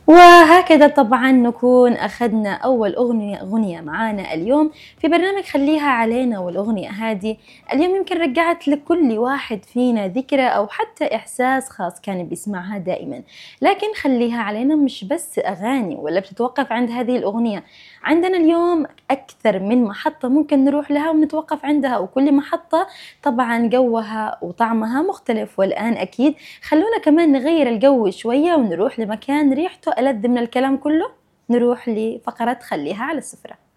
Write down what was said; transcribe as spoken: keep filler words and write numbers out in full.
وهكذا طبعا نكون أخذنا أول أغنية أغنية معانا اليوم في برنامج خليها علينا. والأغنية هذه اليوم يمكن رجعت لكل واحد فينا ذكرى أو حتى إحساس خاص كان بيسمعها دائما. لكن خليها علينا مش بس أغاني ولا بتتوقف عند هذه الأغنية، عندنا اليوم أكثر من محطة ممكن نروح لها ونتوقف عندها، وكل محطة طبعا جوها وطعمها مختلف. والآن أكيد خلونا كمان نغير الجو شوية ونروح لمكان ريحته ألذ من الكلام كله، نروح لفقرة خليها على السفرة.